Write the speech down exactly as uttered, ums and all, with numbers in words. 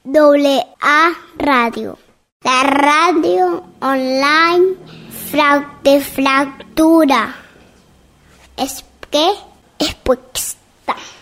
doble A Radio. La radio online fra- de fractura. Es que es puesta.